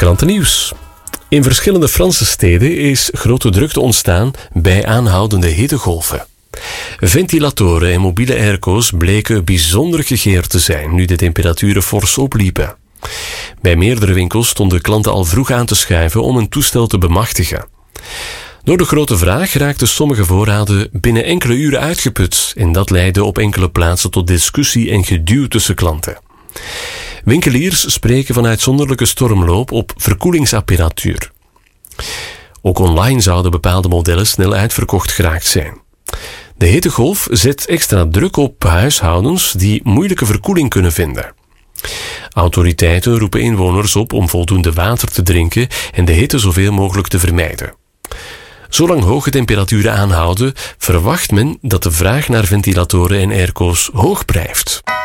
Krantennieuws. In verschillende Franse steden is grote drukte ontstaan bij aanhoudende hittegolven. Ventilatoren en mobiele airco's bleken bijzonder gegeerd te zijn nu de temperaturen fors opliepen. Bij meerdere winkels stonden klanten al vroeg aan te schuiven om een toestel te bemachtigen. Door de grote vraag raakten sommige voorraden binnen enkele uren uitgeput en dat leidde op enkele plaatsen tot discussie en geduw tussen klanten. Winkeliers spreken van uitzonderlijke stormloop op verkoelingsapparatuur. Ook online zouden bepaalde modellen snel uitverkocht geraakt zijn. De hittegolf zet extra druk op huishoudens die moeilijke verkoeling kunnen vinden. Autoriteiten roepen inwoners op om voldoende water te drinken en de hitte zoveel mogelijk te vermijden. Zolang hoge temperaturen aanhouden, verwacht men dat de vraag naar ventilatoren en airco's hoog blijft.